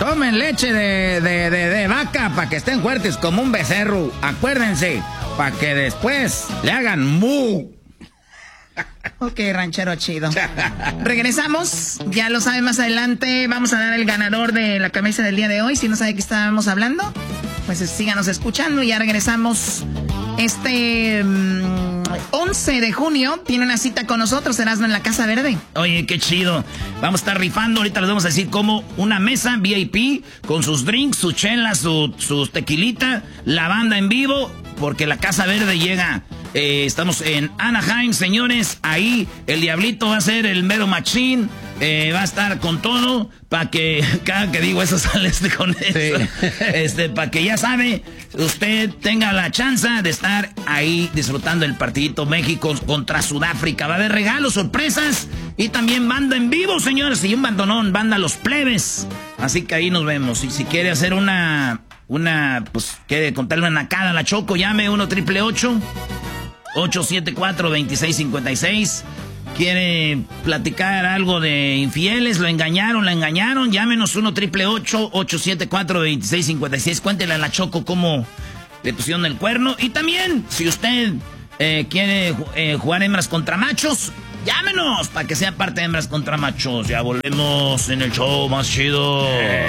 Tomen leche de vaca para que estén fuertes como un becerro. Acuérdense, para que después le hagan mu. Ok, ranchero chido. Regresamos, ya lo saben, más adelante vamos a dar el ganador de la camisa del día de hoy. Si no sabe de qué estábamos hablando, pues síganos escuchando. Ya regresamos. 11 de junio tiene una cita con nosotros, Erasmo, en la Casa Verde. Oye, qué chido. Vamos a estar rifando, ahorita les vamos a decir cómo una mesa VIP con sus drinks, su chela, su tequilita, la banda en vivo, porque la Casa Verde llega. Estamos en Anaheim, señores. Ahí el Diablito va a ser el mero machín. Va a estar con todo. Para que cada que digo eso sale con eso. Sí. Para que ya sabe, usted tenga la chance de estar ahí disfrutando el partidito México contra Sudáfrica. Va a haber regalos, sorpresas y también banda en vivo, señores. Y un bandonón, banda Los Plebes. Así que ahí nos vemos. Y si quiere hacer pues quiere contarle una nacada a la Choco, llame 1-888-874-2656. Quiere platicar algo de infieles, la engañaron, llámenos 1-888-874-2656. Cuéntele a la Choco cómo le pusieron el cuerno. Y también, si usted quiere jugar hembras contra machos, llámenos para que sea parte de hembras contra machos. Ya volvemos en el show más chido.